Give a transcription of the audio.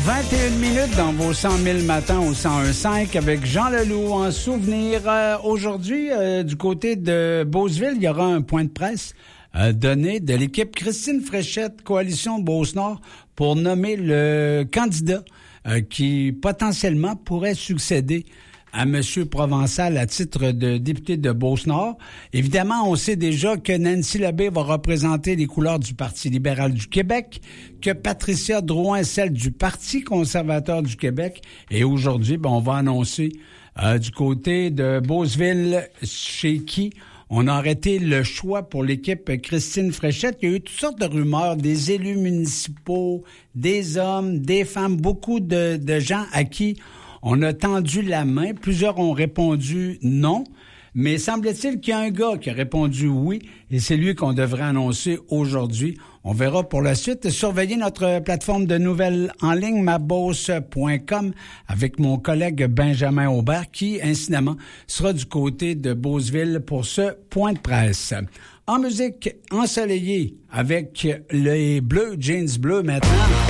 21 minutes dans vos 100 000 matins au 101.5 avec Jean Leloup. En souvenir, aujourd'hui, du côté de Beauceville, il y aura un point de presse donné de l'équipe Christine Fréchette, Coalition Beauce-Nord, pour nommer le candidat qui potentiellement pourrait succéder à M. Provençal à titre de député de Beauce-Nord. Évidemment, on sait déjà que Nancy Labbé va représenter les couleurs du Parti libéral du Québec, que Patricia Drouin celle du Parti conservateur du Québec. Et aujourd'hui, on va annoncer du côté de Beauceville chez qui on a arrêté le choix pour l'équipe Christine Fréchette. Il y a eu toutes sortes de rumeurs, des élus municipaux, des hommes, des femmes, beaucoup de gens à qui on a tendu la main. Plusieurs ont répondu non. Mais semble-t-il qu'il y a un gars qui a répondu oui, et c'est lui qu'on devrait annoncer aujourd'hui. On verra pour la suite. Surveillez notre plateforme de nouvelles en ligne, mabosse.com, avec mon collègue Benjamin Aubert, qui, incidemment, sera du côté de Beauceville pour ce point de presse. En musique ensoleillée, avec les bleus, jeans bleus maintenant.